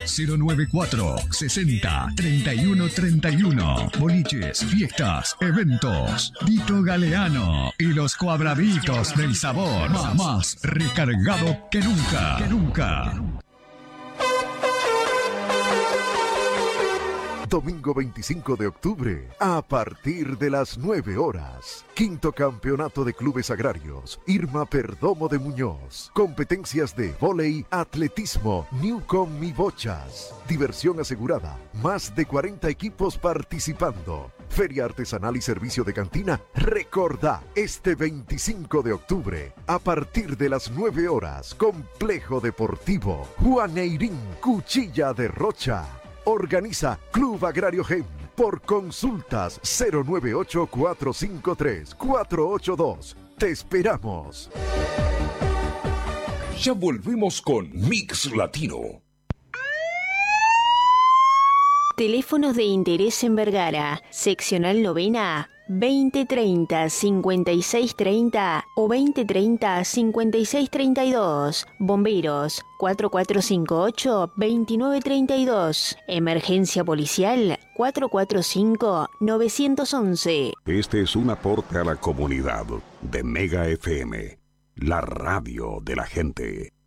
094 60 31 31. Boliches, fiestas, eventos. Tito Galeano y los cuadraditos del sabor. Más recargado que nunca. Domingo 25 de octubre, a partir de las 9 horas. Quinto Campeonato de Clubes Agrarios, Irma Perdomo de Muñoz. Competencias de vóley, atletismo, Newcom y bochas. Diversión asegurada. Más de 40 equipos participando. Feria artesanal y servicio de cantina. Recordá, este 25 de octubre, a partir de las 9 horas, Complejo Deportivo Juaneirín, Cuchilla de Rocha. Organiza Club Agrario GEM. Por consultas 098-453-482. Te esperamos. Ya volvemos con Mix Latino. Teléfonos de interés en Vergara, seccional novena, 2030 5630 o 2030 5632. Bomberos 4458 2932. Emergencia policial 445 911. Este es un aporte a la comunidad de Mega FM, la radio de la gente.